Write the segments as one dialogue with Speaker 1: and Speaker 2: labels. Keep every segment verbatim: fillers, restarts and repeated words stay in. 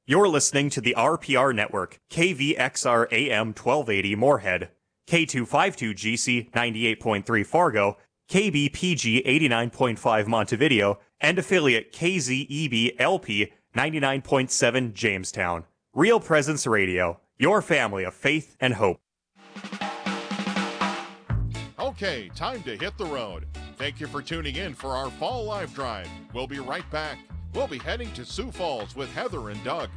Speaker 1: You're listening to the R P R Network, K V X R A M twelve eighty Moorhead, K two fifty-two G C ninety-eight point three Fargo, K B P G eighty-nine point five Montevideo, and affiliate K Z E B L P ninety-nine point seven Jamestown. Real Presence Radio, your family of faith and hope.
Speaker 2: Okay, time to hit the road. Thank you for tuning in for our Fall Live Drive. We'll be right back. We'll be heading to Sioux Falls with Heather and Doug.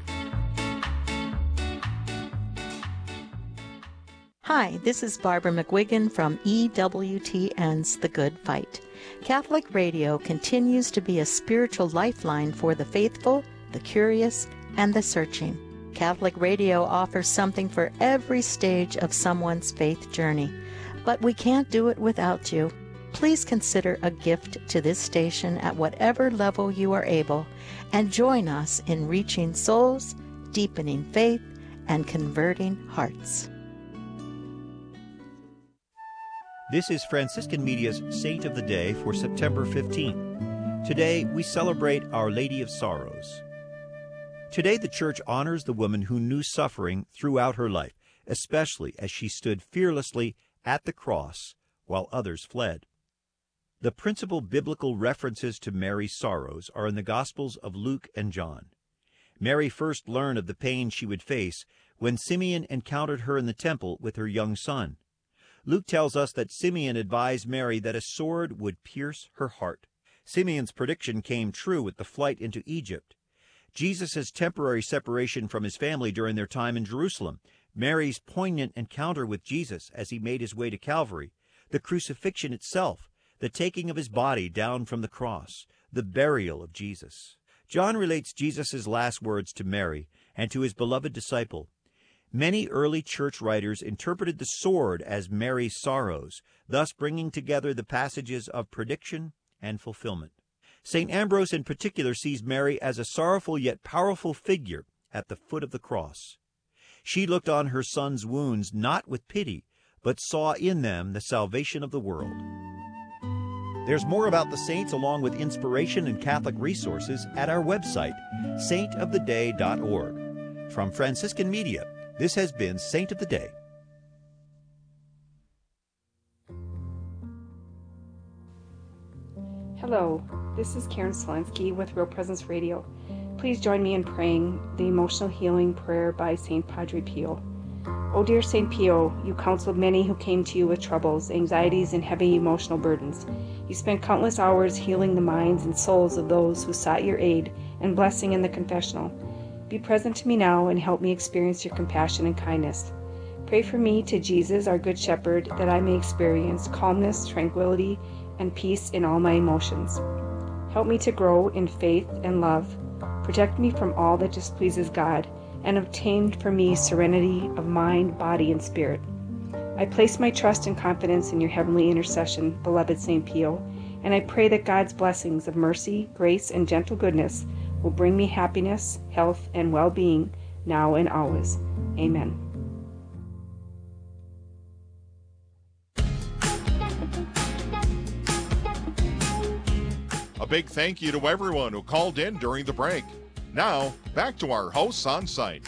Speaker 3: Hi, this is Barbara McGuigan from E W T N's The Good Fight. Catholic radio continues to be a spiritual lifeline for the faithful, the curious, and the searching. Catholic radio offers something for every stage of someone's faith journey. But we can't do it without you. Please consider a gift to this station at whatever level you are able, and join us in reaching souls, deepening faith, and converting hearts.
Speaker 4: This is Franciscan Media's Saint of the Day for September fifteenth. Today we celebrate Our Lady of Sorrows. Today the Church honors the woman who knew suffering throughout her life, especially as she stood fearlessly at the cross while others fled. The principal biblical references to Mary's sorrows are in the Gospels of Luke and John. Mary first learned of the pain she would face when Simeon encountered her in the temple with her young son. Luke tells us that Simeon advised Mary that a sword would pierce her heart. Simeon's prediction came true with the flight into Egypt. Jesus' temporary separation from his family during their time in Jerusalem, Mary's poignant encounter with Jesus as he made his way to Calvary, the crucifixion itself, the taking of his body down from the cross, the burial of Jesus. John relates Jesus' last words to Mary and to his beloved disciple. Many early church writers interpreted the sword as Mary's sorrows, thus bringing together the passages of prediction and fulfillment. Saint Ambrose in particular sees Mary as a sorrowful yet powerful figure at the foot of the cross. She looked on her son's wounds not with pity, but saw in them the salvation of the world. There's more about the saints along with inspiration and Catholic resources at our website, saint of the day dot org. From Franciscan Media, this has been Saint of the Day.
Speaker 5: Hello, this is Karen Selensky with Real Presence Radio. Please join me in praying the emotional healing prayer by Saint Padre Pio. O dear Saint Pio, you counseled many who came to you with troubles, anxieties, and heavy emotional burdens. You spent countless hours healing the minds and souls of those who sought your aid and blessing in the confessional. Be present to me now and help me experience your compassion and kindness. Pray for me to Jesus, our Good Shepherd, that I may experience calmness, tranquility, and peace in all my emotions. Help me to grow in faith and love. Protect me from all that displeases God, and obtain for me serenity of mind, body, and spirit. I place my trust and confidence in your heavenly intercession, beloved Saint Pio, and I pray that God's blessings of mercy, grace, and gentle goodness will bring me happiness, health, and well-being now and always. Amen.
Speaker 2: A big thank you to everyone who called in during the break. Now, back to our hosts on site.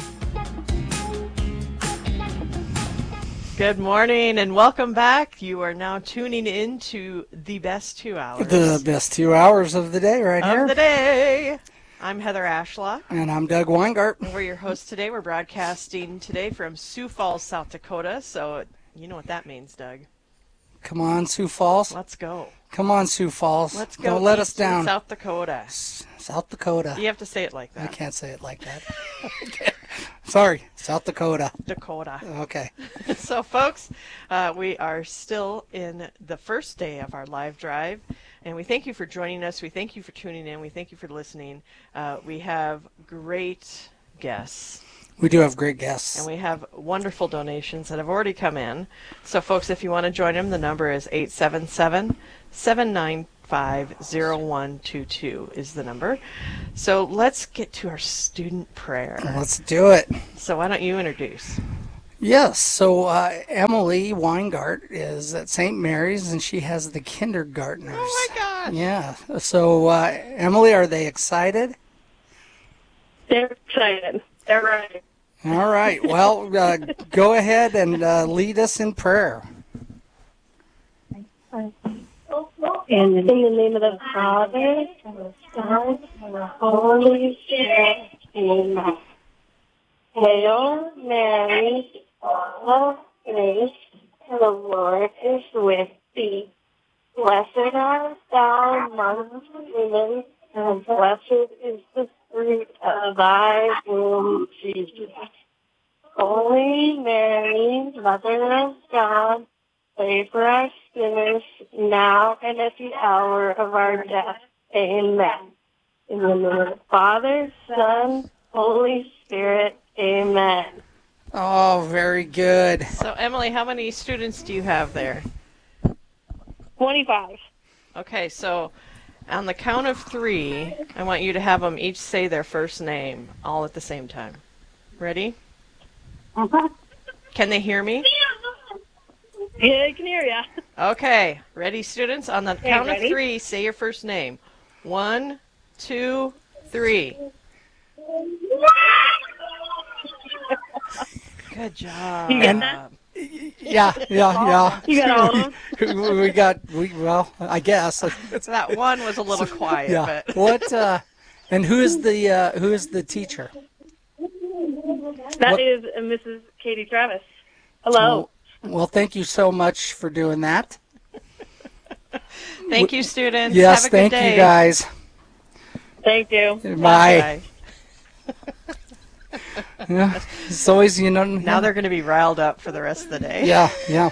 Speaker 6: Good morning and welcome back. You are now tuning in to the best two hours.
Speaker 7: The best two hours of the day right
Speaker 6: of
Speaker 7: here.
Speaker 6: Of the day. I'm Heather Ashlock.
Speaker 7: And I'm Doug Weingart.
Speaker 6: We're your hosts today. We're broadcasting today from Sioux Falls, South Dakota. So you know what that means, Doug.
Speaker 7: Come on, Sioux Falls.
Speaker 6: Let's go.
Speaker 7: Come on, Sioux Falls.
Speaker 6: Let's go.
Speaker 7: Don't let us down.
Speaker 6: South Dakota.
Speaker 7: S- South Dakota.
Speaker 6: You have to say it like that.
Speaker 7: I can't say it like that. Okay. Sorry, South Dakota.
Speaker 6: Dakota.
Speaker 7: Okay.
Speaker 6: So, folks, uh, we are still in the first day of our live drive, and we thank you for joining us. We thank you for tuning in. We thank you for listening. Uh, we have great guests.
Speaker 7: We do have great guests.
Speaker 6: And we have wonderful donations that have already come in. So, folks, if you want to join them, the number is eight seven seven, seven nine five, zero one two two is the number. So let's get to our student prayer.
Speaker 7: Let's do it.
Speaker 6: So why don't you introduce?
Speaker 7: Yes, so uh, Emily Weingart is at Saint Mary's, and she has the kindergartners.
Speaker 6: Oh, my gosh.
Speaker 7: Yeah. So, uh, Emily, are they excited?
Speaker 8: They're excited. They're right.
Speaker 7: All right. Well, uh, go ahead and uh, lead us in prayer.
Speaker 8: In the name of the Father, and the Son, and the Holy Spirit. Amen. Hail Mary, full of grace, the Lord is with thee. Blessed art thou among women, and blessed is the fruit of thy womb, Jesus. Holy Mary, Mother of God, pray for us sinners, now and at the hour of our death. Amen. In the name of the Father, Son, Holy Spirit. Amen.
Speaker 7: Oh, very good.
Speaker 6: So, Emily, how many students do you have there?
Speaker 8: twenty-five.
Speaker 6: Okay, so on the count of three, I want you to have them each say their first name all at the same time. Ready?
Speaker 8: Uh-huh.
Speaker 6: Can they hear me?
Speaker 8: Yeah, I can hear ya.
Speaker 6: Okay, ready, students? On the
Speaker 8: Okay,
Speaker 6: count
Speaker 8: ready?
Speaker 6: of three, say your first name. One, two, three. Good job.
Speaker 8: You get that?
Speaker 7: Yeah, yeah, yeah.
Speaker 8: You got all of them?
Speaker 7: we got, we, well, I guess.
Speaker 6: That one was a little quiet,
Speaker 7: Yeah.
Speaker 6: but
Speaker 7: What, uh, and who is the, uh, who is the teacher?
Speaker 8: That
Speaker 7: What-
Speaker 8: is uh, Missus Katie Travis. Hello.
Speaker 7: Well, well, thank you so much for doing that.
Speaker 6: thank you, students.
Speaker 7: Yes,
Speaker 6: Have a good
Speaker 7: thank
Speaker 6: day.
Speaker 7: you guys.
Speaker 8: Thank you.
Speaker 7: Bye. Yeah, it's always, you know.
Speaker 6: Now they're going to be riled up for the rest of the day.
Speaker 7: Yeah, yeah.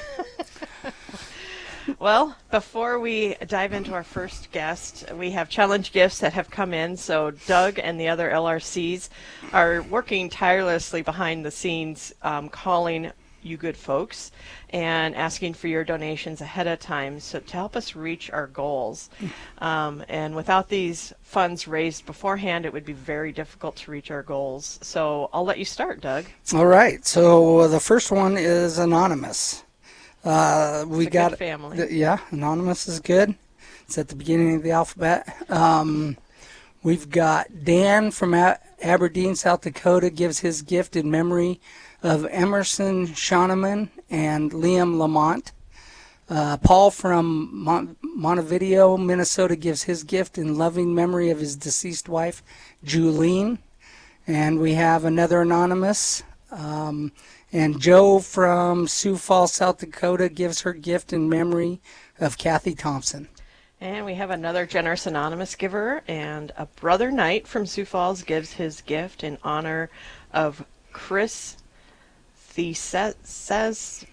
Speaker 6: Well, before we dive into our first guest, we have challenge gifts that have come in. So Doug and the other L R Cs are working tirelessly behind the scenes, um, calling you good folks and asking for your donations ahead of time so to help us reach our goals. Um, and without these funds raised beforehand, it would be very difficult to reach our goals. So I'll let you start, Doug.
Speaker 7: All right. So uh, the first one is anonymous. Uh, we
Speaker 6: It's a
Speaker 7: got
Speaker 6: good family.
Speaker 7: th- yeah, anonymous is good. It's at the beginning of the alphabet. Um, we've got Dan from A- Aberdeen, South Dakota, gives his gift in memory of Emerson Shauneman and Liam Lamont. Uh, Paul from Mon- Montevideo, Minnesota, gives his gift in loving memory of his deceased wife, Julene. And we have another anonymous. Um, and Joe from Sioux Falls, South Dakota, gives her gift in memory of Kathy Thompson.
Speaker 6: And we have another generous anonymous giver, and a brother Knight from Sioux Falls gives his gift in honor of Chris Thesesvitz.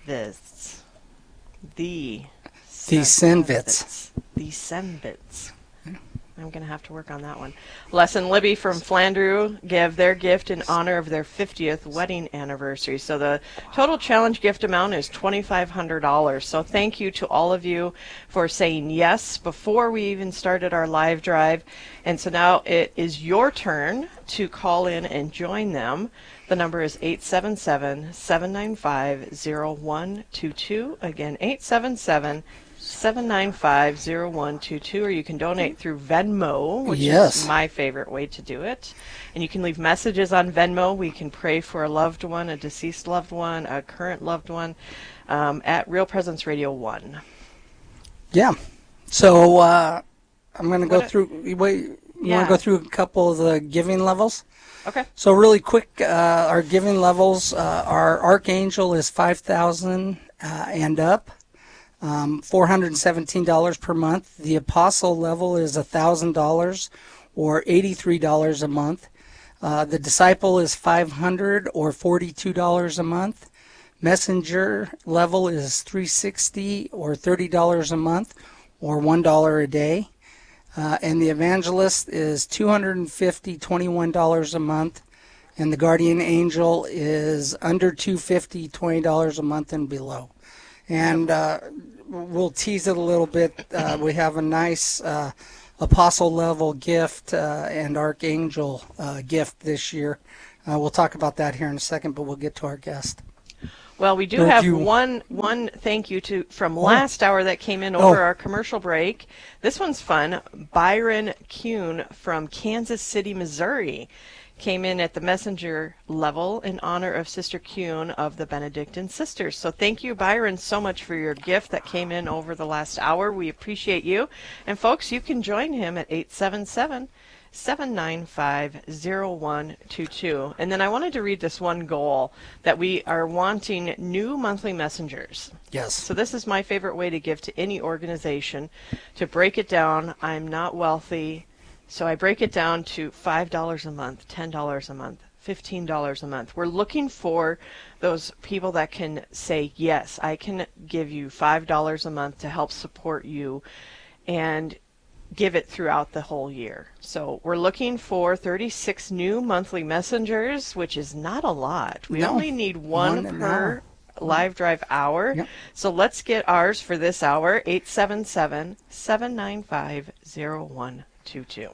Speaker 6: The
Speaker 7: Thesesvitz.
Speaker 6: Thesesvitz. I'm going to have to work on that one. Les and Libby from Flandreau give their gift in honor of their fiftieth wedding anniversary. So the total challenge gift amount is twenty-five hundred dollars. So thank you to all of you for saying yes before we even started our live drive. And so now it is your turn to call in and join them. The number is eight seven seven, seven nine five, zero one two two. Again, eight seven seven, seven nine five, zero one two two, or you can donate through Venmo, which
Speaker 7: Yes.
Speaker 6: is my favorite way to do it. And you can leave messages on Venmo. We can pray for a loved one, a deceased loved one, a current loved one, um, at Real Presence Radio one.
Speaker 7: Yeah. So uh, I'm going to go
Speaker 6: What a-
Speaker 7: through. Wait, you want
Speaker 6: Yeah.
Speaker 7: to go through a couple of the giving levels?
Speaker 6: Okay.
Speaker 7: So really quick, uh, our giving levels, uh, our Archangel is five thousand uh, and up, um, four hundred seventeen dollars per month. The Apostle level is one thousand dollars or eighty-three dollars a month. Uh, the Disciple is five hundred dollars or forty-two dollars a month. Messenger level is three hundred sixty dollars or thirty dollars a month or one dollar a day. Uh, and the Evangelist is two hundred fifty dollars, twenty-one dollars a month. And the Guardian Angel is under two hundred fifty dollars, twenty dollars a month and below. And uh, we'll tease it a little bit. Uh, we have a nice uh, Apostle level gift uh, and Archangel uh, gift this year. Uh, we'll talk about that here in a second, but we'll get to our guest.
Speaker 6: Well, we do
Speaker 7: Or if
Speaker 6: have
Speaker 7: you-
Speaker 6: one one thank you to from
Speaker 7: Oh.
Speaker 6: last hour that came in
Speaker 7: Oh.
Speaker 6: over our commercial break. This one's fun. Byron Kuhn from Kansas City, Missouri, came in at the messenger level in honor of Sister Kuhn of the Benedictine Sisters. So thank you, Byron, so much for your gift that came in over the last hour. We appreciate you. And folks, you can join him at eight seven seven, seven nine five, zero one two two. And then I wanted to read this one goal that we are wanting new monthly messengers.
Speaker 7: Yes.
Speaker 6: So this is my favorite way to give to any organization. To break it down, I'm not wealthy, so I break it down to five dollars a month, ten dollars a month, fifteen dollars a month. We're looking for those people that can say, yes, I can give you five dollars a month to help support you, and give it throughout the whole year. So we're looking for thirty-six new monthly messengers, which is not a lot. We
Speaker 7: No.
Speaker 6: only need one,
Speaker 7: One an
Speaker 6: per
Speaker 7: hour.
Speaker 6: live drive hour.
Speaker 7: Yep.
Speaker 6: So let's get ours for this hour, eight seven seven, seven nine five, zero one two two.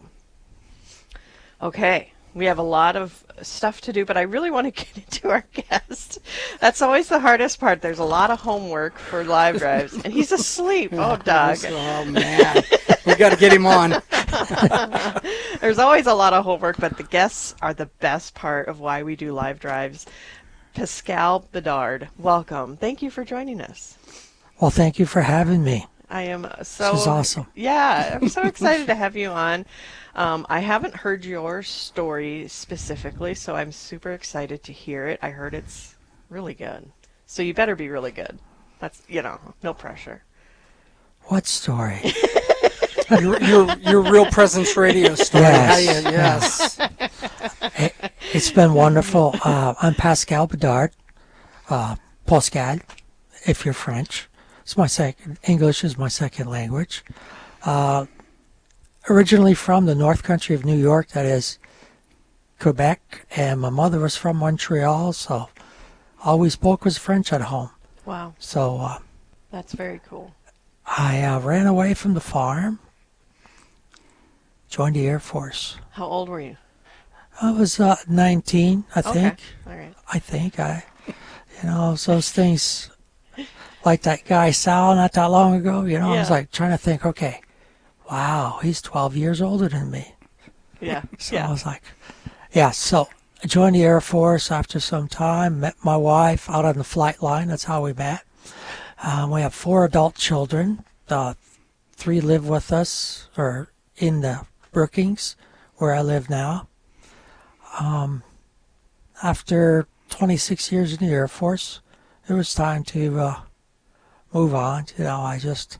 Speaker 6: Okay. We have a lot of stuff to do, but I really want to get into our guest. That's always the hardest part. There's a lot of homework for live drives, and he's asleep. Oh, Doug.
Speaker 7: Oh, man. We got to get him on.
Speaker 6: There's always a lot of homework, but the guests are the best part of why we do live drives. Pascal Bedard, welcome. Thank you for joining us.
Speaker 9: Well, thank you for having me.
Speaker 6: I am so...
Speaker 9: This is awesome.
Speaker 6: Yeah, I'm so excited to have you on. Um, I haven't heard your story specifically, so I'm super excited to hear it. I heard it's really good. So you better be really good. That's, you know, no pressure.
Speaker 9: What story?
Speaker 7: your, your, your Real Presence Radio story.
Speaker 9: Yes.
Speaker 7: How you- yes.
Speaker 9: It, it's been wonderful. Uh, I'm Pascal Bedard, uh, Pascal, if you're French. It's my second, English is my second language. Uh, originally from the North Country of New York, that is Quebec, and my mother was from Montreal, so all we spoke was French at home.
Speaker 6: Wow.
Speaker 9: So uh,
Speaker 6: That's very cool.
Speaker 9: I uh, ran away from the farm, joined the Air Force.
Speaker 6: How old were you?
Speaker 9: I was uh, nineteen, I
Speaker 6: Okay.
Speaker 9: think.
Speaker 6: All right.
Speaker 9: I think I, you know, those things, like that guy Sal not that long ago, you know, I was
Speaker 6: Yeah.
Speaker 9: like trying to think, okay, wow, he's twelve years older than me.
Speaker 6: Yeah.
Speaker 9: So
Speaker 6: yeah.
Speaker 9: I was like, yeah, so I joined the Air Force after some time, met my wife out on the flight line. That's how we met. Um, we have four adult children. Uh, three live with us, or in the Brookings, where I live now. Um, after twenty-six years in the Air Force, it was time to uh, move on. You know, I just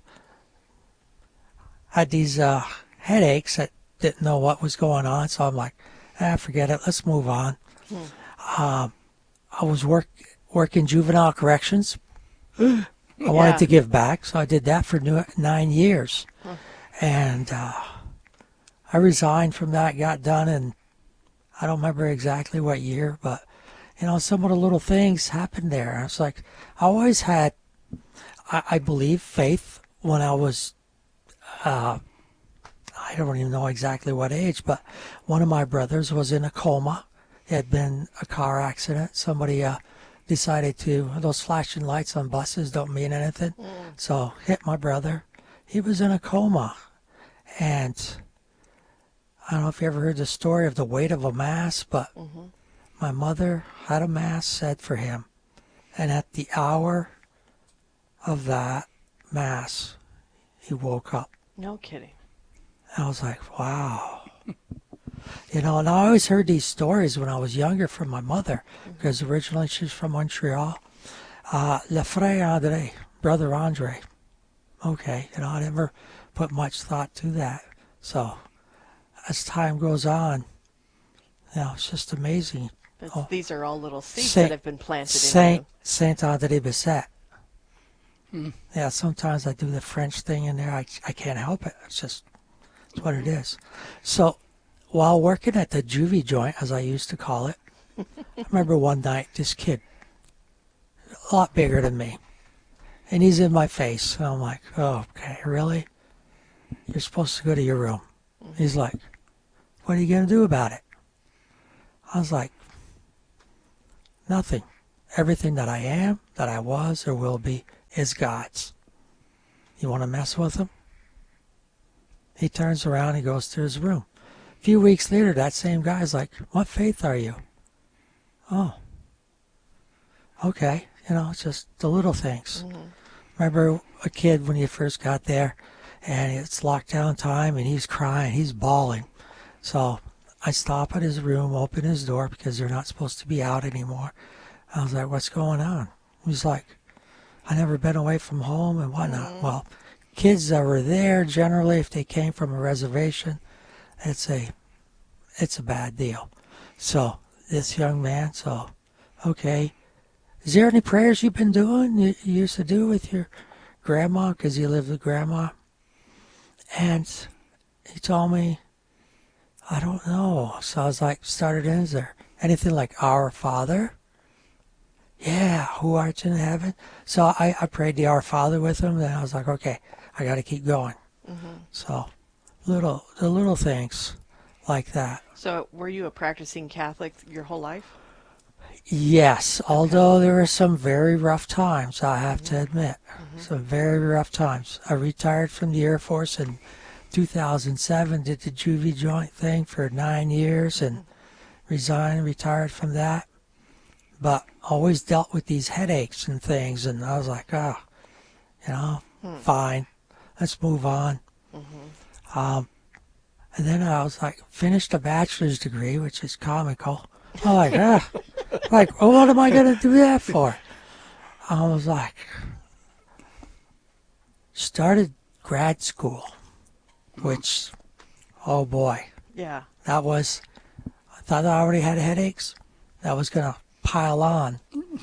Speaker 9: had these uh, headaches that didn't know what was going on, so I'm like, ah, forget it, let's move on.
Speaker 6: Hmm.
Speaker 9: Um, I was work working juvenile corrections. I wanted
Speaker 6: Yeah.
Speaker 9: to give back, so I did that for nu- nine years.
Speaker 6: Huh.
Speaker 9: And uh, I resigned from that, got done in, I don't remember exactly what year, but, you know, some of the little things happened there. I was like, I always had, I, I believe, faith when I was, uh, I don't even know exactly what age, but one of my brothers was in a coma. It had been a car accident. Somebody uh, decided to, those flashing lights on buses don't mean anything.
Speaker 6: Mm.
Speaker 9: So hit my brother. He was in a coma. And I don't know if you ever heard the story of the weight of a mass, but
Speaker 6: Mhm.
Speaker 9: my mother had a mass said for him. And at the hour of that mass, he woke up.
Speaker 6: No kidding.
Speaker 9: I was like, wow. You know, and I always heard these stories when I was younger from my mother, because originally she's from Montreal. Uh, Le Frère André, Brother Andre. Okay, you know, I never put much thought to that. So, as time goes on, you know, it's just amazing.
Speaker 6: But
Speaker 9: Oh.
Speaker 6: these are all little seeds
Speaker 9: Saint-
Speaker 6: that have been planted
Speaker 9: Saint,
Speaker 6: in
Speaker 9: Saint André Bessette.
Speaker 7: Hmm.
Speaker 9: Yeah, sometimes I do the French thing in there. I, I can't help it. It's just, it's what it is. So, while working at the juvie joint, as I used to call it, I remember one night, this kid, a lot bigger than me, and he's in my face. And I'm like, oh, okay, really? You're supposed to go to your room. He's like, what are you going to do about it? I was like, nothing. Everything that I am, that I was, or will be, is God's. You want to mess with him? He turns around, he goes to his room. A few weeks later, that same guy's like, what faith are you? Oh. Okay. You know, it's just the little things. Mm-hmm. Remember a kid when you first got there, and it's lockdown time, and he's crying, he's bawling. So I stop at his room, open his door, because they're not supposed to be out anymore. I was like, what's going on? He's like, I never been away from home and whatnot. Mm-hmm. Well, kids that were there, generally, if they came from a reservation, it's a, it's a bad deal. So this young man, so, okay, is there any prayers you've been doing, you, you used to do with your grandma, because you lived with grandma? And he told me, I don't know. So I was like, started in, is there anything like Our Father? Yeah, who art in heaven? So I, I prayed the Our Father with him, and I was like, okay, I got to keep going. Mm-hmm. So little, the little things like that.
Speaker 6: So were you a practicing Catholic your whole life?
Speaker 9: Yes, okay. Although there were some very rough times, I have mm-hmm. to admit. Mm-hmm. Some very rough times. I retired from the Air Force in two thousand seven, did the juvie joint thing for nine years, and mm-hmm. resigned, retired from that. But always dealt with these headaches and things, and I was like, oh, you know, hmm. fine, let's move on. Mm-hmm. Um, and then I was like, finished a bachelor's degree, which is comical. I'm like, ah, like, well, what am I going to do that for? I was like, started grad school, which, oh boy.
Speaker 6: Yeah.
Speaker 9: That was, I thought I already had headaches. That was going to pile on.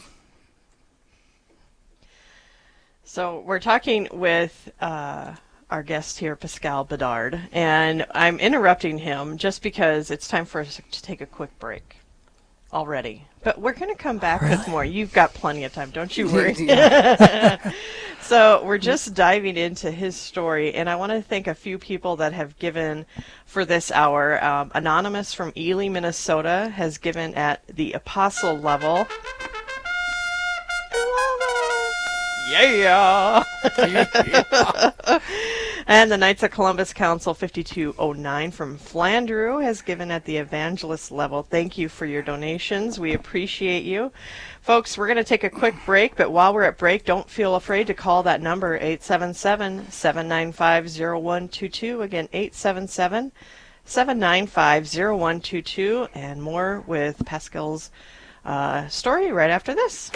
Speaker 6: So we're talking with uh, our guest here, Pascal Bedard, and I'm interrupting him just because it's time for us to take a quick break already. But we're going to come back really? with more. You've got plenty of time, don't you worry. So we're just diving into his story, and I want to thank a few people that have given for this hour. Um, Anonymous from Ely, Minnesota has given at the apostle level. Yeah! And the Knights of Columbus Council fifty-two oh nine from Flandreau has given at the evangelist level. Thank you for your donations. We appreciate you. Folks, we're going to take a quick break, but while we're at break, don't feel afraid to call that number, eight seven seven, seven nine five, zero one two two. Again, eight seven seven, seven nine five, zero one two two. And more with Pascal's uh, story right after this.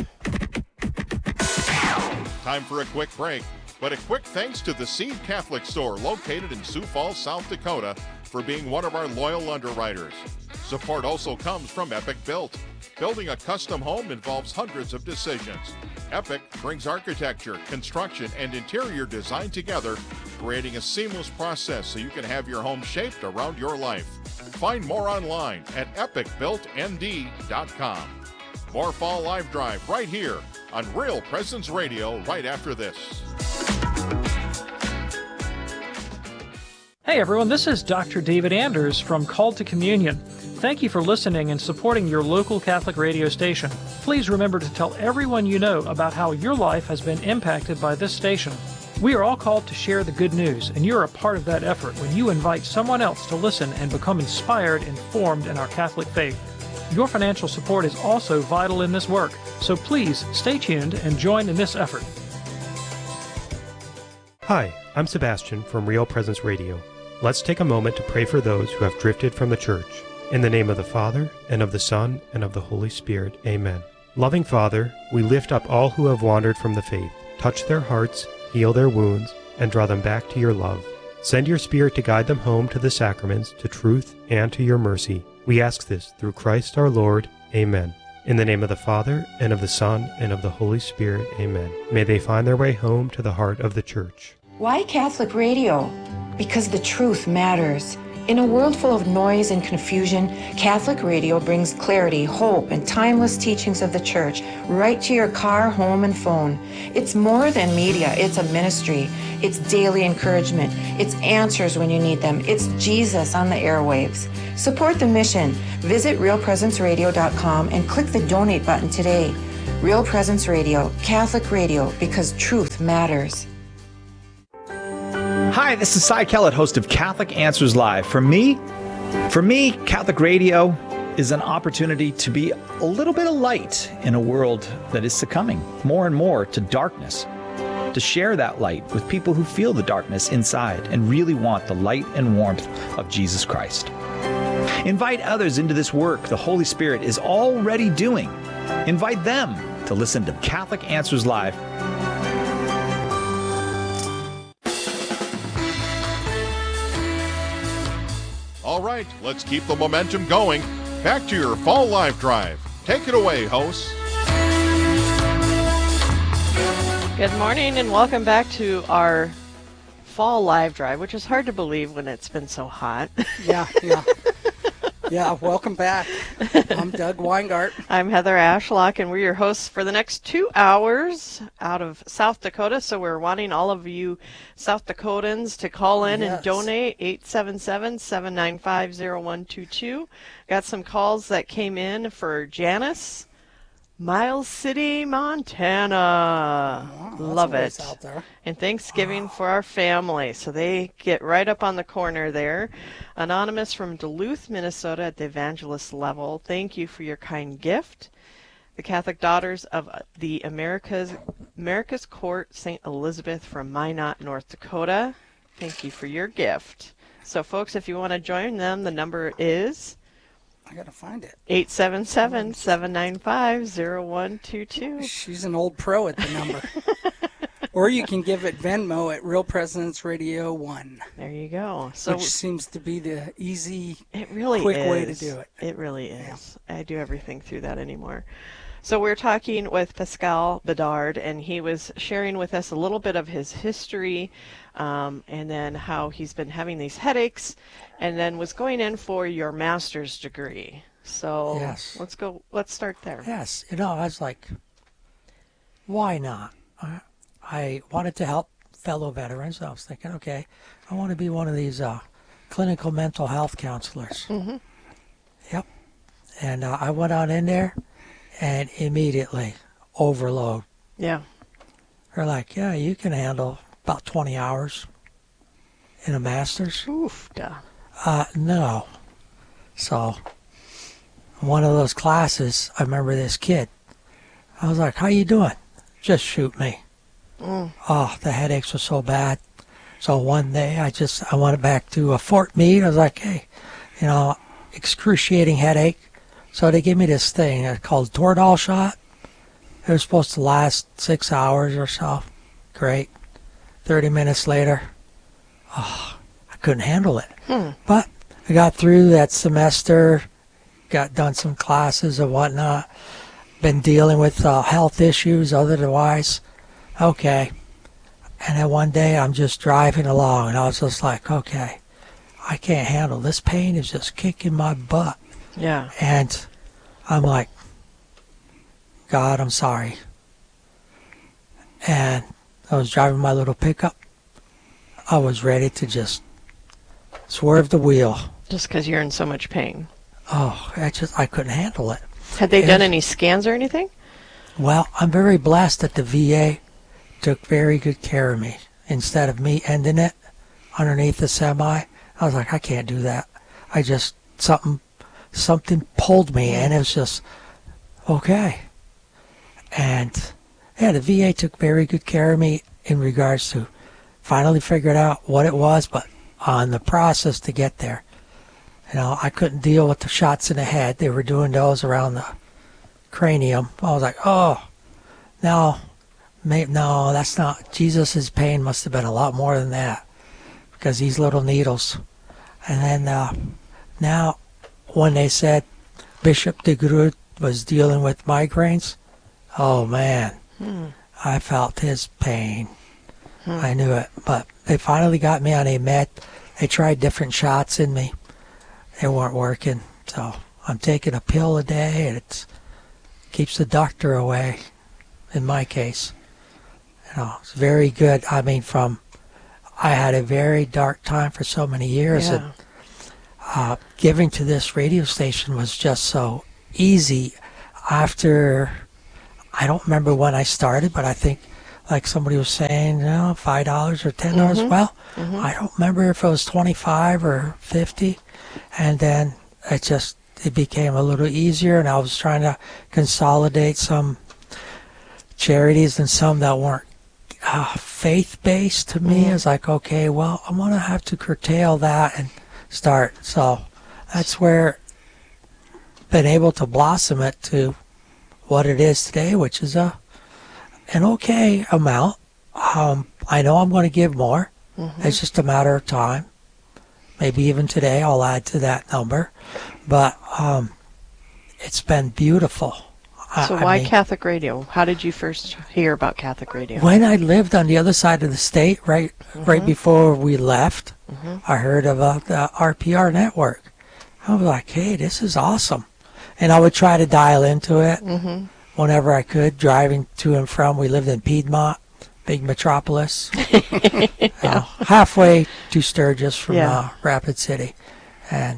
Speaker 2: Time for a quick break, but a quick thanks to the Seed Catholic Store located in Sioux Falls, South Dakota for being one of our loyal underwriters. Support also comes from Epic Built. Building a custom home involves hundreds of decisions. Epic brings architecture, construction, and interior design together, creating a seamless process so you can have your home shaped around your life. Find more online at epic built n d dot com. More Fall Live Drive right here on Real Presence Radio right after this.
Speaker 10: Hey everyone, this is Doctor David Anders from Called to Communion. Thank you for listening and supporting your local Catholic radio station. Please remember to tell everyone you know about how your life has been impacted by this station. We are all called to share the good news, and you're a part of that effort when you invite someone else to listen and become inspired and formed in our Catholic faith. Your financial support is also vital in this work, so please stay tuned and join in this effort.
Speaker 11: Hi, I'm Sebastian from Real Presence Radio. Let's take a moment to pray for those who have drifted from the church. In the name of the Father, and of the Son, and of the Holy Spirit, amen. Loving Father, we lift up all who have wandered from the faith. Touch their hearts, heal their wounds, and draw them back to your love. Send your Spirit to guide them home to the sacraments, to truth, and to your mercy. We ask this through Christ our Lord. Amen. In the name of the Father, and of the Son, and of the Holy Spirit. Amen. May they find their way home to the heart of the Church.
Speaker 12: Why Catholic radio? Because the truth matters. In a world full of noise and confusion, Catholic radio brings clarity, hope, and timeless teachings of the Church right to your car, home, and phone. It's more than media. It's a ministry. It's daily encouragement. It's answers when you need them. It's Jesus on the airwaves. Support the mission. Visit real presence radio dot com and click the donate button today. Real Presence Radio, Catholic radio, because truth matters.
Speaker 13: Hi, this is Cy Kellett, host of Catholic Answers Live. For me, for me, Catholic radio is an opportunity to be a little bit of light in a world that is succumbing more and more to darkness. To share that light with people who feel the darkness inside and really want the light and warmth of Jesus Christ. Invite others into this work the Holy Spirit is already doing. Invite them to listen to Catholic Answers Live.
Speaker 2: All right, let's keep the momentum going. Back to your Fall Live Drive. Take it away, hosts.
Speaker 6: Good morning and welcome back to our Fall Live Drive, which is hard to believe when it's been so hot.
Speaker 7: Yeah, yeah. Yeah, welcome back. I'm Doug Weingart.
Speaker 6: I'm Heather Ashlock, and we're your hosts for the next two hours out of South Dakota. So we're wanting all of you South Dakotans to call in
Speaker 7: Yes.
Speaker 6: and donate, eight seven seven, seven nine five, zero one two two. Got some calls that came in for Janice, Miles City, Montana.
Speaker 7: Wow,
Speaker 6: Love
Speaker 7: that's
Speaker 6: it.
Speaker 7: a ways out there.
Speaker 6: And Thanksgiving for our family. So they get right up on the corner there. Anonymous from Duluth, Minnesota at the evangelist level. Thank you for your kind gift. The Catholic Daughters of the America's America's Court, Saint Elizabeth from Minot, North Dakota. Thank you for your gift. So folks, if you want to join them, the number is
Speaker 7: I gotta find it.
Speaker 6: eight seven seven, seven nine five, zero one two two.
Speaker 7: She's an old pro at the number. Or you can give it Venmo at Real Presence Radio one.
Speaker 6: There you go. So
Speaker 7: which seems to be the easy,
Speaker 6: it really
Speaker 7: quick
Speaker 6: is.
Speaker 7: way to do it.
Speaker 6: It really is. I do everything through that anymore. So we're talking with Pascal Bedard, and he was sharing with us a little bit of his history, um, and then how he's been having these headaches, and then was going in for your master's degree. So
Speaker 9: Yes.
Speaker 6: let's go. Let's start there.
Speaker 9: Yes, you know, I was like, why not? I, I wanted to help fellow veterans. I was thinking, okay, I want to be one of these uh, clinical mental health counselors.
Speaker 6: Mm-hmm.
Speaker 9: Yep. And uh, I went on in there, and immediately overload.
Speaker 6: Yeah.
Speaker 9: They're like, yeah, you can handle about twenty hours in a master's.
Speaker 6: Oof, duh.
Speaker 9: Uh, no. So, one of those classes, I remember this kid. I was like, how you doing? Just shoot me.
Speaker 6: Mm.
Speaker 9: Oh, the headaches were so bad. So one day, I just, I went back to a Fort Meade. I was like, hey, you know, excruciating headache. So they gave me this thing uh, called Toradol shot. It was supposed to last six hours or so. Great. thirty minutes later, oh, I couldn't handle it.
Speaker 6: Hmm.
Speaker 9: But I got through that semester, got done some classes and whatnot, been dealing with uh, health issues otherwise. Okay. And then one day I'm just driving along and I was just like, okay, I can't handle this pain is just kicking my butt.
Speaker 6: Yeah.
Speaker 9: And I'm like, God, I'm sorry. And I was driving my little pickup. I was ready to just swerve the wheel.
Speaker 6: Just because you're in so much pain.
Speaker 9: Oh, I just, I couldn't handle it.
Speaker 6: Had they
Speaker 9: And-
Speaker 6: done any scans or anything?
Speaker 9: Well, I'm very blessed that the V A took very good care of me. Instead of me ending it underneath the semi, I was like, I can't do that. I just, something, something pulled me and it was just, okay. And yeah, the V A took very good care of me in regards to finally figured out what it was, but on the process to get there. You know, I couldn't deal with the shots in the head. They were doing those around the cranium. I was like, oh, no, may, no, that's not, Jesus' pain must have been a lot more than that because these little needles. And then uh, now when they said Bishop de Groot was dealing with migraines, oh man,
Speaker 6: Hmm.
Speaker 9: I felt his pain.
Speaker 6: Hmm.
Speaker 9: I knew it. But they finally got me on a med. They tried different shots in me. They weren't working. So I'm taking a pill a day and it keeps the doctor away in my case. You know, it's very good. I mean, from, I had a very dark time for so many years.
Speaker 6: Yeah.
Speaker 9: And uh, giving to this radio station was just so easy after I don't remember when I started, but I think, like somebody was saying, you know, five dollars or ten dollars.
Speaker 6: Mhm.
Speaker 9: Well,
Speaker 6: Mhm.
Speaker 9: I don't remember if it was twenty-five or fifty, and then it just it became a little easier, and I was trying to consolidate some charities and some that weren't uh, faith-based to me.
Speaker 6: Mhm.
Speaker 9: It's like, okay, well, I'm gonna have to curtail that and start. So that's where been able to blossom it to what it is today, which is a an okay amount. Um, I know I'm going to give more.
Speaker 6: Mhm.
Speaker 9: It's just a matter of time. Maybe even today I'll add to that number. But um, it's been beautiful. I-
Speaker 6: So
Speaker 9: I
Speaker 6: why
Speaker 9: mean,
Speaker 6: Catholic Radio? How did you first hear about Catholic Radio?
Speaker 9: when I lived on the other side of the state, right right
Speaker 6: Mhm.
Speaker 9: before we left,
Speaker 6: Mhm.
Speaker 9: I heard about the R P R network. I was like, hey, this is awesome. And I would try to dial into it
Speaker 6: Mhm.
Speaker 9: whenever I could, driving to and from. We lived in Piedmont, big metropolis, you know, halfway to Sturgis from
Speaker 6: Yeah.
Speaker 9: uh, Rapid City. And,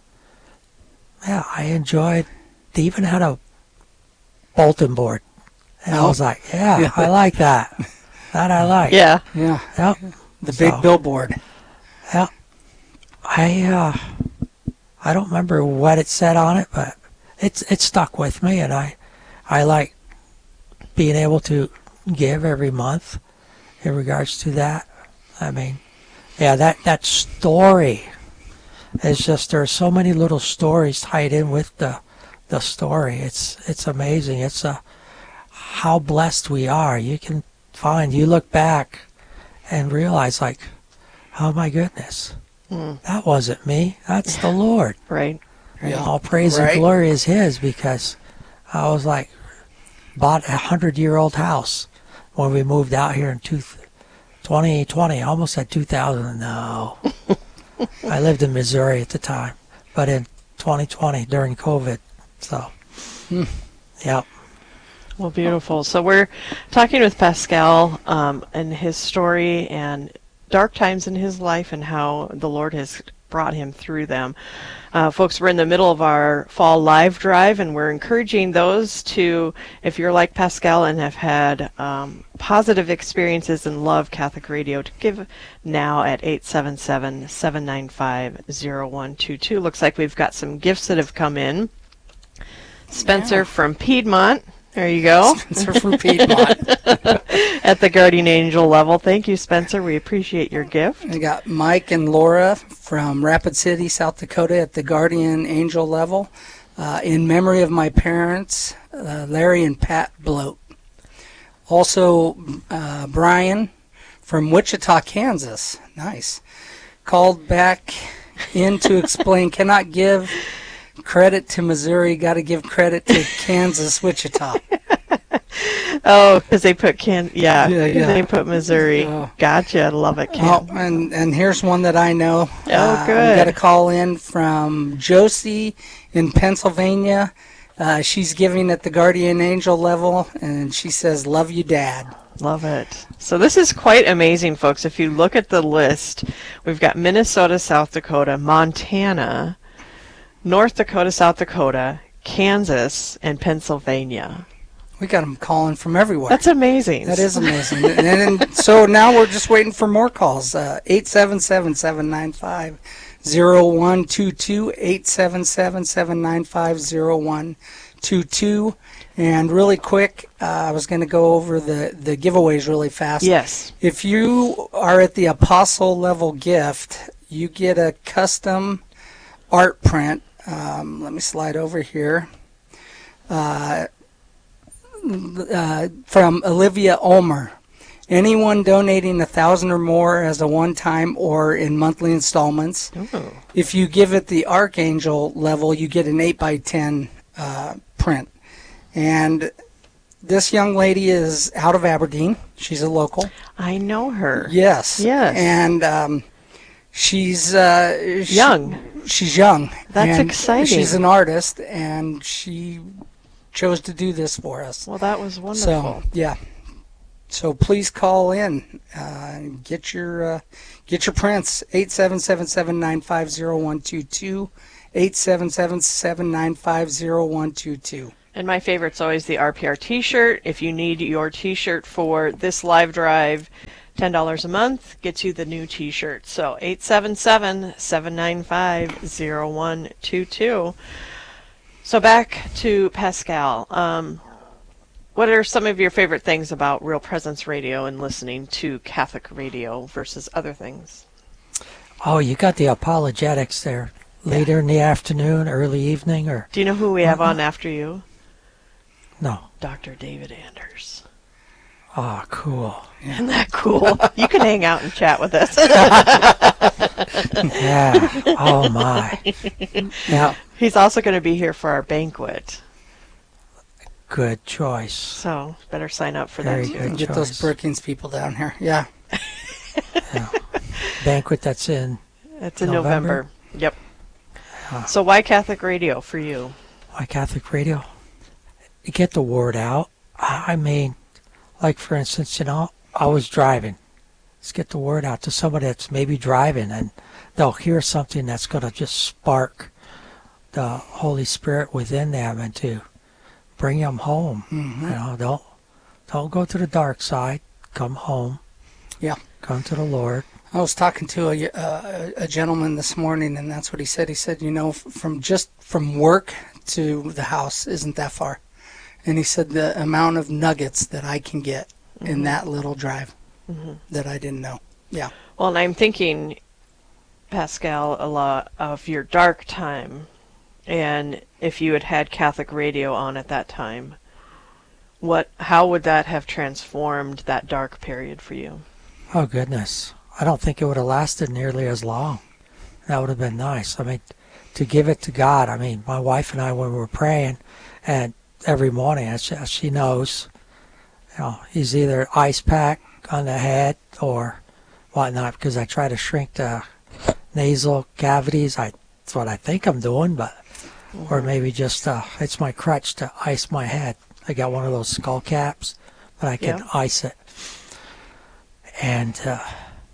Speaker 9: yeah, I enjoyed, they even had a bulletin board. And I
Speaker 7: Oh.
Speaker 9: was like, yeah,
Speaker 7: Yeah.
Speaker 9: I like that. That I like.
Speaker 6: Yeah.
Speaker 7: Yeah.
Speaker 9: Yep.
Speaker 7: The big
Speaker 9: So-
Speaker 7: billboard.
Speaker 9: Yeah. I, uh, I don't remember what it said on it, but it's it stuck with me, and I, I like being able to give every month in regards to that. I mean, yeah, that, that story is just, there are so many little stories tied in with the the story. It's it's amazing. It's a, how blessed we are. You can find, you look back and realize, like, oh my goodness,
Speaker 6: Mm.
Speaker 9: that wasn't me. That's the Lord.
Speaker 6: Right.
Speaker 9: And
Speaker 7: Yeah.
Speaker 9: all praise
Speaker 7: Right.
Speaker 9: and glory is His, because I was like, bought a hundred-year-old house when we moved out here in two, twenty twenty. I almost said two thousand. No. I lived in Missouri at the time, but in twenty twenty during COVID. So,
Speaker 7: Hmm.
Speaker 9: yep.
Speaker 6: Well, beautiful. So we're talking with Pascal um, and his story and dark times in his life and how the Lord has brought him through them. Uh, folks, we're in the middle of our fall live drive, and we're encouraging those to, if you're like Pascal and have had um, positive experiences and love Catholic Radio, to give now at eight seven seven, seven nine five, zero one two two. Looks like we've got some gifts that have come in. Spencer
Speaker 7: Yeah.
Speaker 6: from Piedmont. There you go.
Speaker 7: Spencer from Piedmont.
Speaker 6: At the Guardian Angel level. Thank you, Spencer. We appreciate your gift.
Speaker 7: We got Mike and Laura from Rapid City, South Dakota, at the Guardian Angel level. Uh, in memory of my parents, uh, Larry and Pat Bloat. Also, uh, Brian from Wichita, Kansas. Nice. Called back in to explain, cannot give credit to Missouri, got to give credit to Kansas, Wichita.
Speaker 6: Oh, because they put can yeah,
Speaker 7: Yeah,
Speaker 6: 'cause
Speaker 7: yeah.
Speaker 6: they put Missouri.
Speaker 7: Oh.
Speaker 6: Gotcha. Love it,
Speaker 7: Oh,
Speaker 6: Ken.
Speaker 7: and, and here's one that I know.
Speaker 6: Oh,
Speaker 7: Uh,
Speaker 6: good.
Speaker 7: We got a call in from Josie in Pennsylvania. Uh, she's giving at the Guardian Angel level, and she says, love you, Dad.
Speaker 6: Love it. So this is quite amazing, folks. If you look at the list, we've got Minnesota, South Dakota, Montana, North Dakota, South Dakota, Kansas, and Pennsylvania.
Speaker 7: We got them calling from everywhere.
Speaker 6: That's amazing.
Speaker 7: That is amazing. and, and so now we're just waiting for more calls. Uh, eight seven seven, seven nine five, zero one two two, eight seven seven, seven nine five, zero one two two. And really quick, uh, I was going to go over the, the giveaways really fast.
Speaker 6: Yes.
Speaker 7: If you are at the apostle level gift, you get a custom art print. Um, let me slide over here. Uh, uh, from Olivia Ulmer. Anyone donating a thousand or more as a one-time or in monthly installments.
Speaker 6: Ooh.
Speaker 7: If you give it the Archangel level, you get an eight by ten uh, print. And this young lady is out of Aberdeen. She's a local.
Speaker 6: I know her.
Speaker 7: Yes.
Speaker 6: Yes.
Speaker 7: And um, she's uh, she-
Speaker 6: Young.
Speaker 7: she's young.
Speaker 6: That's
Speaker 7: and
Speaker 6: exciting.
Speaker 7: She's an artist, and she chose to do this for us.
Speaker 6: Well, that was wonderful.
Speaker 7: So yeah. So please call in, uh, and get your uh, get your prints. Eight seven seven seven nine five zero one two two. Eight seven seven seven nine five zero one two two.
Speaker 6: And my favorite's always the R P R t-shirt. If you need your t-shirt for this live drive, ten dollars a month gets you the new t-shirt. So eight seven seven, seven nine five, zero one two two. So back to Pascal. Um, what are some of your favorite things about Real Presence Radio and listening to Catholic radio versus other things?
Speaker 9: Oh, you got the apologetics there. Later yeah. in the afternoon, early evening, or...
Speaker 6: Do you know who we have on after you?
Speaker 9: No.
Speaker 6: Doctor David Anders.
Speaker 9: Oh, cool.
Speaker 6: Isn't that cool? You can hang out and chat with us.
Speaker 9: Yeah. Oh, my. Yeah.
Speaker 6: He's also going to be here for our banquet.
Speaker 9: Good choice.
Speaker 6: So, better sign up for
Speaker 9: Very
Speaker 6: that, too.
Speaker 9: good
Speaker 7: Get
Speaker 9: choice.
Speaker 7: those Brookings people down here. Yeah.
Speaker 9: Yeah. Banquet that's in
Speaker 6: That's in
Speaker 9: November.
Speaker 6: November. Yep.
Speaker 9: Uh,
Speaker 6: So why Catholic radio for you?
Speaker 9: Why Catholic radio? Get the word out. I mean, like for instance, you know, I was driving. Let's get the word out to somebody that's maybe driving, and they'll hear something that's going to just spark the Holy Spirit within them and to bring them home.
Speaker 7: Mm-hmm.
Speaker 9: You know, don't don't go to the dark side. Come home.
Speaker 7: Yeah.
Speaker 9: Come to the Lord.
Speaker 7: I was talking to a, uh, a gentleman this morning, and that's what he said. He said, you know, from just from work to the house isn't that far. And he said the amount of nuggets that I can get mm-hmm. in that little drive mm-hmm. that I didn't know. Yeah.
Speaker 6: Well, and I'm thinking, Pascal, a lot of your dark time, and if you had had Catholic radio on at that time, what, how would that have transformed that dark period for you?
Speaker 9: Oh, goodness. I don't think it would have lasted nearly as long. That would have been nice. I mean, to give it to God. I mean, my wife and I, when we were praying, and every morning, as she, as she knows, you know, he's either ice pack on the head or whatnot, because I try to shrink the nasal cavities. I, that's what I think I'm doing, but mm-hmm. or maybe just uh, it's my crutch to ice my head. I got one of those skull caps, but I can yeah. ice it. And, uh,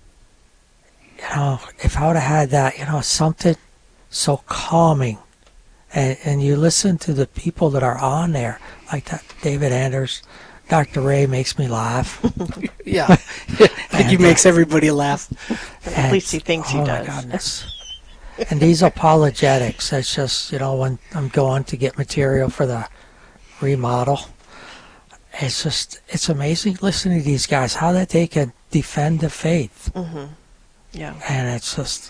Speaker 9: you know, if I would have had that, you know, something so calming, and, and you listen to the people that are on there, like that David Anders, Doctor Ray makes me laugh.
Speaker 7: Yeah. I think he makes everybody laugh.
Speaker 6: And, at least he thinks
Speaker 9: oh
Speaker 6: he does.
Speaker 9: Oh, my goodness. And these apologetics, it's just, you know, when I'm going to get material for the remodel, it's just, it's amazing listening to these guys, how that they can defend the faith.
Speaker 6: Mm-hmm. Yeah.
Speaker 9: And it's just,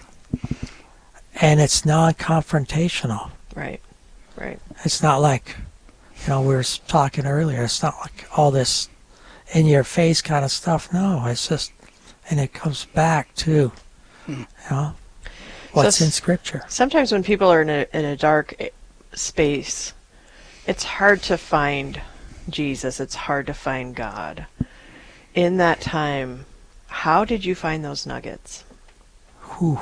Speaker 9: and it's non-confrontational.
Speaker 6: Right, right.
Speaker 9: It's not like, you know, we were talking earlier, it's not like all this in-your-face kind of stuff. No, it's just, and it comes back to, you know, what's
Speaker 6: so
Speaker 9: in Scripture.
Speaker 6: Sometimes when people are in a, in a dark space, it's hard to find Jesus. It's hard to find God. In that time, how did you find those nuggets?
Speaker 9: Whew.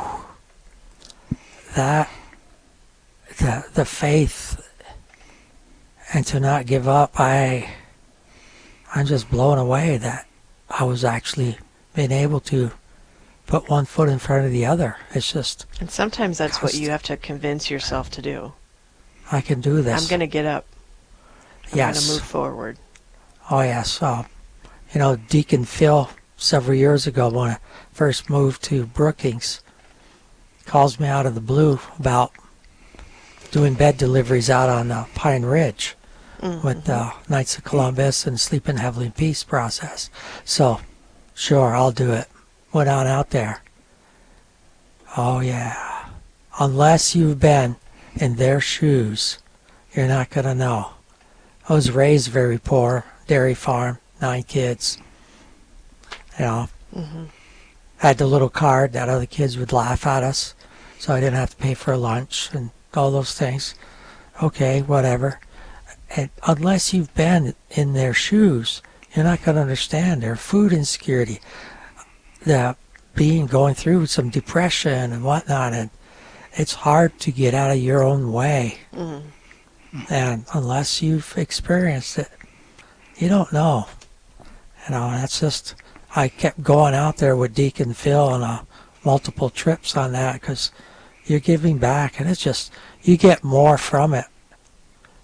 Speaker 9: That, the, the faith, and to not give up, I, I'm just blown away that I was actually being able to put one foot in front of the other. It's just...
Speaker 6: And sometimes that's what you have to convince yourself to do.
Speaker 9: I can do this.
Speaker 6: I'm going to get up. I'm
Speaker 9: yes.
Speaker 6: going to move forward.
Speaker 9: Oh, yes. Uh, you know, Deacon Phil, several years ago, when I first moved to Brookings, calls me out of the blue about doing bed deliveries out on uh, Pine Ridge mm-hmm. with uh, Knights of Columbus and Sleep in Heavenly Peace process. So, sure, I'll do it. Went on out there. Oh, yeah. Unless you've been in their shoes, you're not going to know. I was raised very poor, dairy farm, nine kids. You know, mm-hmm. had the little card that other kids would laugh at us, so I didn't have to pay for lunch and all those things. Okay, whatever. And unless you've been in their shoes, you're not going to understand their food insecurity, the being going through some depression and whatnot, and it's hard to get out of your own way. Mm-hmm. And unless you've experienced it, you don't know. You know, that's just, I kept going out there with Deacon Phil on uh, multiple trips on that, because you're giving back, and it's just, you get more from it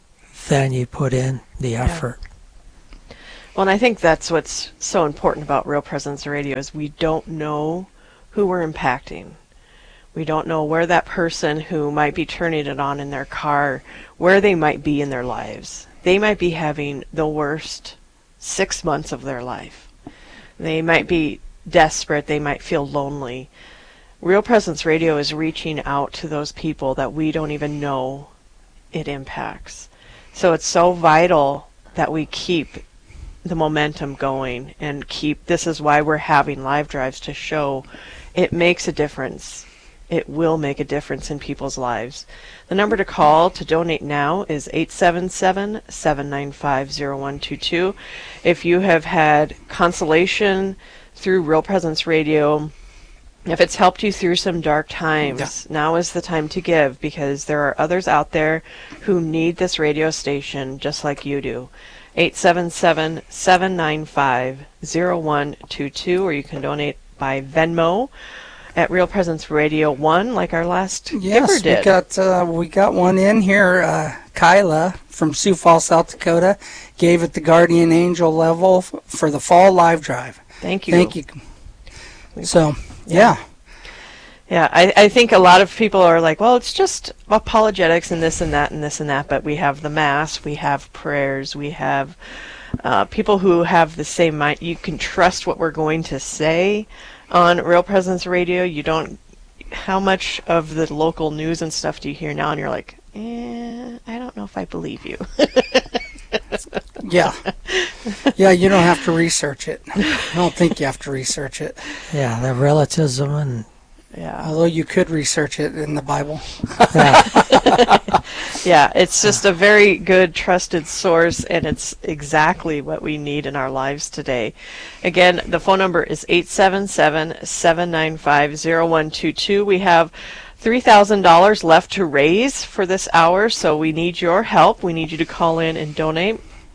Speaker 9: then you put in the effort.
Speaker 6: Yeah. Well, and I think that's what's so important about Real Presence Radio is we don't know who we're impacting. We don't know where that person who might be turning it on in their car, where they might be in their lives. They might be having the worst six months of their life. They might be desperate. They might feel lonely. Real Presence Radio is reaching out to those people that we don't even know it impacts. So it's so vital that we keep the momentum going and keep, this is why we're having live drives to show it makes a difference. It will make a difference in people's lives. The number to call to donate now is eight seven seven, seven nine five, zero one two two. If you have had consolation through Real Presence Radio, if it's helped you through some dark times, yeah. now is the time to give, because there are others out there who need this radio station just like you do. eight seven seven, seven nine five, zero one two two, or you can donate by Venmo at Real Presence Radio one, like our last
Speaker 7: yes,
Speaker 6: giver did.
Speaker 7: we got uh, we got one in here. Uh, Kyla from Sioux Falls, South Dakota, gave it the Guardian Angel level f- for the fall live drive.
Speaker 6: Thank you.
Speaker 7: Thank you. So, yeah.
Speaker 6: Yeah, I, I think a lot of people are like, well, it's just apologetics and this and that and this and that, but we have the Mass, we have prayers, we have uh, people who have the same mind. You can trust what we're going to say on Real Presence Radio. You don't, how much of the local news and stuff do you hear now and you're like, eh, I don't know if I believe you.
Speaker 7: Yeah. Yeah, you don't have to research it. I don't think you have to research it.
Speaker 9: Yeah, the relativism and...
Speaker 6: Yeah.
Speaker 7: Although you could research it in the Bible.
Speaker 6: Yeah. Yeah, it's just a very good, trusted source, and it's exactly what we need in our lives today. Again, the phone number is eight seven seven, seven nine five, zero one two two. We have three thousand dollars left to raise for this hour, so we need your help. We need you to call in and donate.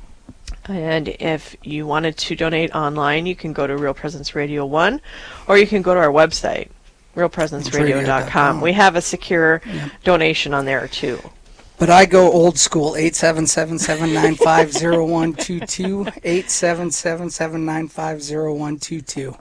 Speaker 6: And if you wanted to donate online, you can go to Real Presence Radio one, or you can go to our website, real presence radio dot com. We have a secure yep. donation on there, too.
Speaker 7: But I go old school, eight seven seven, seven nine five, zero one two two, eight seven seven, seven nine five, zero one two two.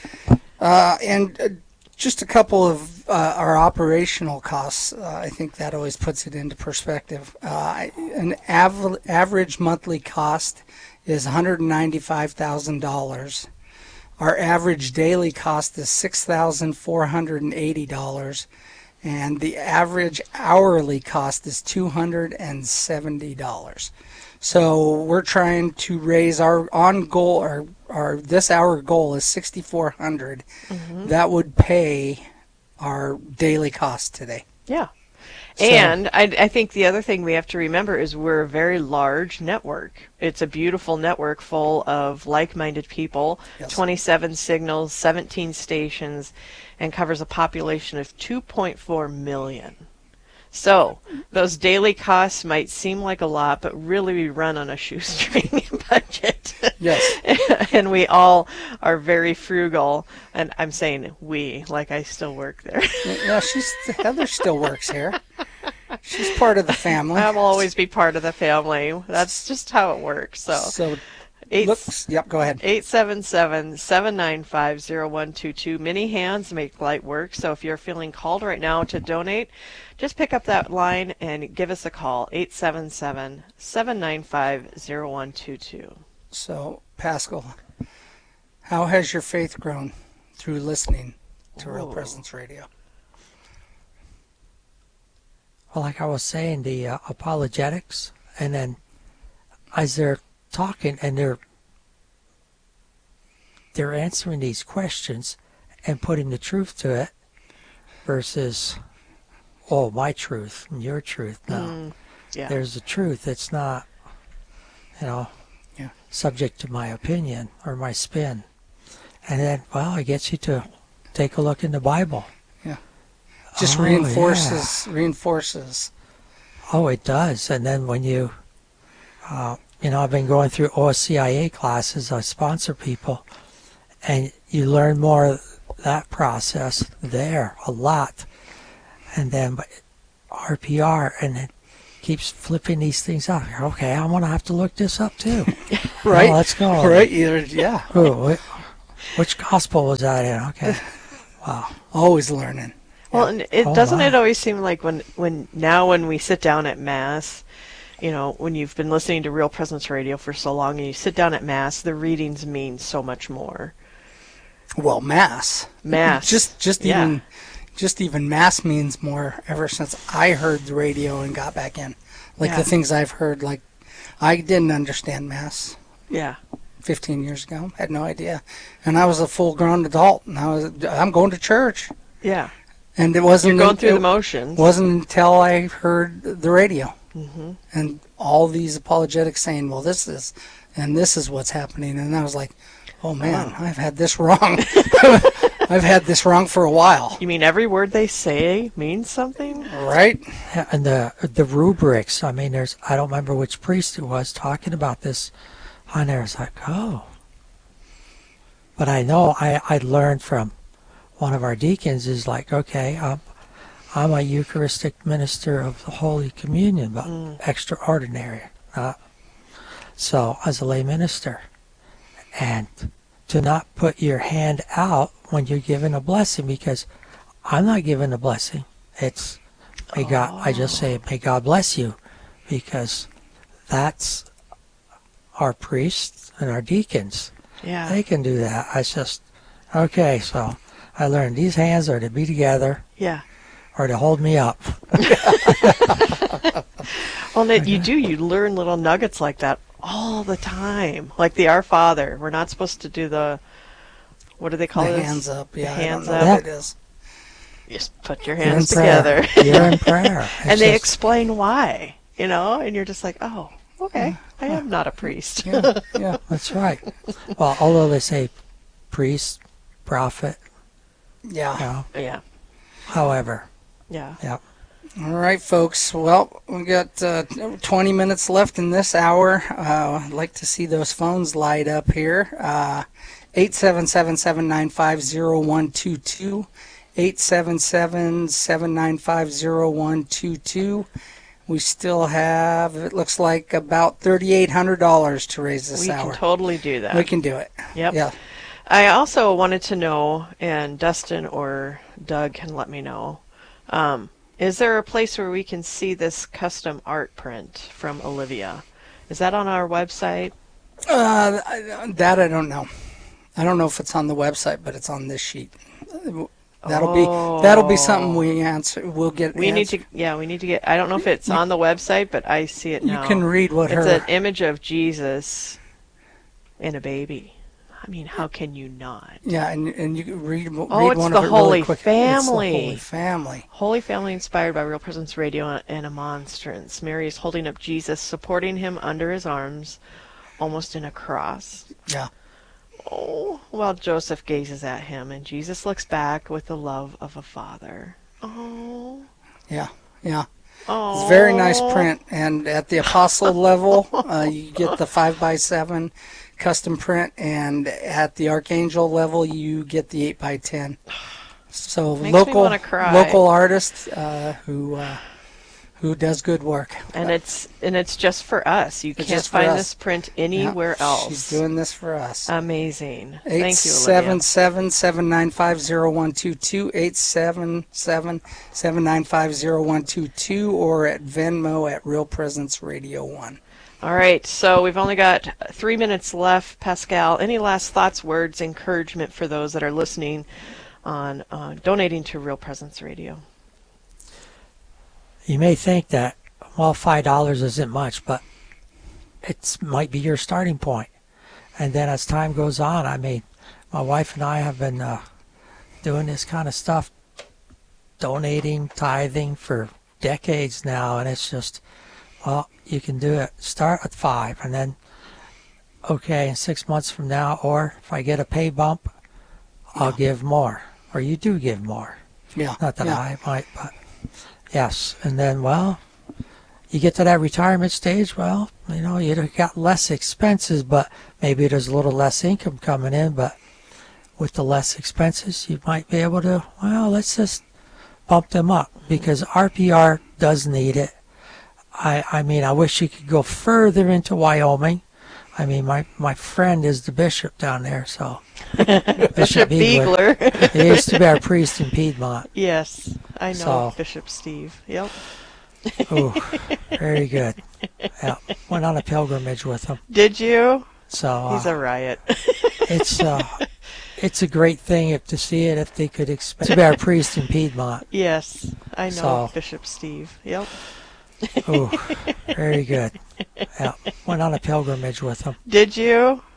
Speaker 7: Uh, and uh, just a couple of uh, our operational costs, uh, I think that always puts it into perspective. Uh, an av- average monthly cost is one hundred ninety-five thousand dollars. Our average daily cost is six thousand four hundred eighty dollars, and the average hourly cost is two hundred seventy dollars. So we're trying to raise our on goal, our, our this hour goal is six thousand four hundred dollars. Mm-hmm. That would pay our daily cost today.
Speaker 6: Yeah.
Speaker 7: So,
Speaker 6: and I, I think the other thing we have to remember is we're a very large network. It's a beautiful network full of like-minded people, yes. twenty-seven signals, seventeen stations, and covers a population of two point four million. So those daily costs might seem like a lot, but really we run on a shoestring budget.
Speaker 7: Yes.
Speaker 6: And we all are very frugal. And I'm saying we, like I still work there.
Speaker 7: Yeah, she's Heather still works here. She's part of the family.
Speaker 6: I'll always be part of the family. That's just how it works. So,
Speaker 7: so
Speaker 6: eight,
Speaker 7: looks, yep, go ahead.
Speaker 6: eight seven seven, seven nine five, zero one two two. Many hands make light work. So if you're feeling called right now to donate, just pick up that line and give us a call, eight seven seven, seven nine five, zero one two two.
Speaker 7: So, Pascal, how has your faith grown through listening to Whoa. Real Presence Radio?
Speaker 9: Well, like I was saying, the uh, apologetics, and then as they're talking and they're they're answering these questions and putting the truth to it versus, oh, my truth and your truth. No,
Speaker 6: mm, yeah.
Speaker 9: There's a truth. It's not, you know,
Speaker 7: yeah.
Speaker 9: subject to my opinion or my spin. And then, well, it gets you to take a look in the Bible.
Speaker 7: Yeah. Just
Speaker 9: oh,
Speaker 7: reinforces,
Speaker 9: yeah.
Speaker 7: reinforces.
Speaker 9: Oh, it does. And then when you, uh, you know, I've been going through O S C I A classes. I sponsor people. And you learn more of that process there, a lot. And then R P R, and it, keeps flipping these things out. Okay, I'm going to have to look this up too.
Speaker 7: Right.
Speaker 9: Well, let's go.
Speaker 7: Right. Either, yeah.
Speaker 9: Ooh, which gospel was that in? Okay. Wow.
Speaker 7: Always learning.
Speaker 6: Well, and it
Speaker 9: Oh,
Speaker 6: doesn't
Speaker 9: my.
Speaker 6: it always seem like when, when now when we sit down at Mass, you know, when you've been listening to Real Presence Radio for so long and you sit down at Mass, the readings mean so much more.
Speaker 7: Well, Mass.
Speaker 6: Mass.
Speaker 7: Just just
Speaker 6: Yeah.
Speaker 7: even just even Mass means more ever since I heard the radio and got back in. Like
Speaker 6: Yeah.
Speaker 7: the things I've heard, like I didn't understand Mass
Speaker 6: Yeah.
Speaker 7: fifteen years ago. Had no idea. And I was a full grown adult and I was I'm going to church.
Speaker 6: Yeah.
Speaker 7: And it wasn't
Speaker 6: You're going through
Speaker 7: it
Speaker 6: the motions.
Speaker 7: wasn't until I heard the radio.
Speaker 6: Mm-hmm.
Speaker 7: And all these apologetics saying, well, this is, and this is what's happening. And I was like, oh, man, I've had this wrong. I've had this wrong for a while.
Speaker 6: You mean every word they say means something?
Speaker 7: Right?
Speaker 9: Yeah, and the the rubrics. I mean, there's I don't remember which priest it was talking about this on there. It's like, oh. But I know I, I learned from one of our deacons is like, okay, um, I'm a Eucharistic minister of the Holy Communion, but
Speaker 6: Mm.
Speaker 9: extraordinary. Uh, so, as a lay minister, and to not put your hand out when you're given a blessing, because I'm not giving a blessing. It's, may God, I just say, may God bless you, because that's our priests and our deacons.
Speaker 6: Yeah.
Speaker 9: They can do that. I just, okay, so I learned these hands are to be together.
Speaker 6: Yeah.
Speaker 9: Or to hold me up.
Speaker 6: Well, Nate, you do. You learn little nuggets like that all the time. Like the Our Father. We're not supposed to do the, what do they call
Speaker 7: The
Speaker 6: it?
Speaker 7: hands up. Yeah,
Speaker 6: The hands
Speaker 7: I don't know
Speaker 6: up.
Speaker 7: what it is.
Speaker 6: Just put your
Speaker 9: You're in
Speaker 6: hands
Speaker 9: prayer.
Speaker 6: together.
Speaker 9: You're in prayer.
Speaker 6: And
Speaker 9: It's
Speaker 6: they
Speaker 9: just-
Speaker 6: explain why, you know, and you're just like, oh, okay, I am not a priest.
Speaker 7: Yeah, yeah.
Speaker 9: That's right. Well, although they say priest, prophet,
Speaker 7: Yeah.
Speaker 9: you know,
Speaker 6: Yeah.
Speaker 9: however,
Speaker 6: Yeah.
Speaker 9: yeah.
Speaker 7: All right, folks. Well, we got uh, twenty minutes left in this hour. Uh, I'd like to see those phones light up here. Uh, eight seven seven, seven nine five, zero one two two. eight seven seven, seven nine five, zero one two two. We still have, it looks like, about thirty-eight hundred dollars to raise this
Speaker 6: We
Speaker 7: hour.
Speaker 6: can totally do that.
Speaker 7: We can do it.
Speaker 6: Yep.
Speaker 7: Yeah.
Speaker 6: I also wanted to know, and Dustin or Doug can let me know, um, is there a place where we can see this custom art print from Olivia? Is that on our website?
Speaker 7: Uh, I- that I don't know. I don't know if it's on the website, but it's on this sheet. That'll be that'll be something we answer. We'll get.
Speaker 6: We need
Speaker 7: answer-
Speaker 6: to, yeah, we need to get, I don't know if it's on the website, but I see it
Speaker 7: You
Speaker 6: now.
Speaker 7: can read what
Speaker 6: it's
Speaker 7: her-
Speaker 6: an image of Jesus and a baby. I mean, how can you not?
Speaker 7: Yeah, and and you can read, read
Speaker 6: Oh, it's
Speaker 7: one
Speaker 6: the
Speaker 7: of it
Speaker 6: Holy
Speaker 7: really quick.
Speaker 6: Family.
Speaker 7: It's the Holy Family.
Speaker 6: Holy Family inspired by Real Presence Radio and a monstrance. Mary is holding up Jesus, supporting him under his arms, almost in a cross.
Speaker 7: Yeah.
Speaker 6: Oh, while Joseph gazes at him, and Jesus looks back with the love of a father. Oh.
Speaker 7: Yeah, yeah.
Speaker 6: Oh.
Speaker 7: It's a very nice print, and at the apostle level, uh, you get the five by seven custom print, and at the archangel level, you get the eight by ten. So
Speaker 6: Makes me
Speaker 7: local
Speaker 6: wanna cry.
Speaker 7: local artist uh, who uh, who does good work.
Speaker 6: And it's and it's just for us. You
Speaker 7: It's
Speaker 6: can't
Speaker 7: just for
Speaker 6: find
Speaker 7: us.
Speaker 6: this print anywhere
Speaker 7: Yeah,
Speaker 6: else.
Speaker 7: She's doing this for us.
Speaker 6: Amazing.
Speaker 7: Eight
Speaker 6: Thank you,
Speaker 7: seven
Speaker 6: Olivia.
Speaker 7: seven seven nine five zero one two two eight seven seven seven nine five zero one two two or at Venmo at Real Presence Radio One.
Speaker 6: All right, so we've only got three minutes left. Pascal, any last thoughts, words, encouragement for those that are listening on uh, donating to Real Presence Radio?
Speaker 9: You may think that, well, five dollars isn't much, but it might be your starting point. And then as time goes on, I mean, my wife and I have been uh, doing this kind of stuff, donating, tithing for decades now, and it's just, well, you can do it. Start with five, and then, okay, in six months from now, or if I get a pay bump, I'll give more. Or you do give more.
Speaker 7: Yeah.
Speaker 9: Not that
Speaker 7: yeah.
Speaker 9: I might, but yes. And then, well, you get to that retirement stage, well, you know, you got less expenses, but maybe there's a little less income coming in, but with the less expenses, you might be able to, well, let's just bump them up, because R P R does need it. I, I mean, I wish you could go further into Wyoming. I mean, my, my friend is the bishop down there, so.
Speaker 6: Bishop Beegler.
Speaker 9: He used to be our priest in Piedmont.
Speaker 6: Yes, I know
Speaker 9: So-
Speaker 6: Bishop Steve. Yep.
Speaker 9: Oh, very good. Yeah, went on a pilgrimage with him.
Speaker 6: Did you?
Speaker 9: So
Speaker 6: He's
Speaker 9: uh,
Speaker 6: a riot.
Speaker 9: it's uh, it's a great thing if to see it if they could expect to be our priest in Piedmont.
Speaker 6: Yes, I know
Speaker 9: So-
Speaker 6: Bishop Steve. Yep.
Speaker 9: Oh, very good. Yeah, went on a pilgrimage with him.
Speaker 6: Did you?